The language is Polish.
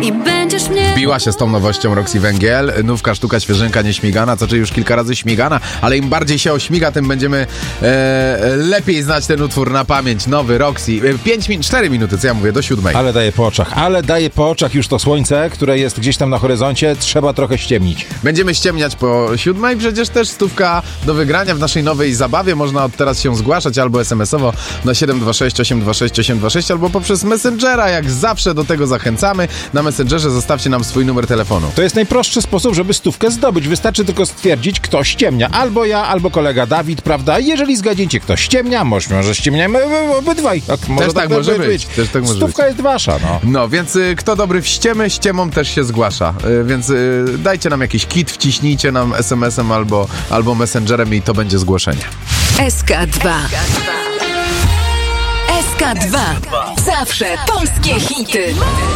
i będziesz mnie... Biła się z tą nowością Roxy Węgiel. Nówka, sztuka, świeżynka, nieśmigana. Co czy już kilka razy śmigana, ale im bardziej się ośmiga, tym będziemy lepiej znać ten utwór na pamięć. Nowy Roxy. 4 minuty, co ja mówię, do 7. Ale daje po oczach już to słońce, które jest gdzieś tam na horyzoncie. Trzeba trochę ściemnić. Będziemy ściemniać po 7. Przecież też stówka do wygrania w naszej nowej zabawie. Można od teraz się zgłaszać albo SMS-owo na 726 826 826 albo poprzez Messengera. Jak zawsze do tego zachęcamy. Na Messengerze zostawcie nam swój numer telefonu. To jest najprostszy sposób, żeby stówkę zdobyć. Wystarczy tylko stwierdzić, kto ściemnia. Albo ja, albo kolega Dawid, prawda? Jeżeli zgadniecie, kto ściemnia, może ściemniamy obydwaj. Też tak może być. Stówka jest wasza, no. No, więc kto dobry w ściemą też się zgłasza. Więc dajcie nam jakiś kit, wciśnijcie nam SMS-em albo Messengerem i to będzie zgłoszenie. SK2. SK2. Zawsze polskie hity.